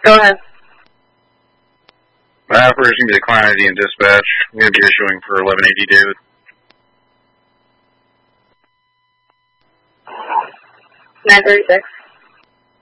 Go ahead. Operation be decline ID and dispatch. I'm going to be issuing for 1180 David. 936.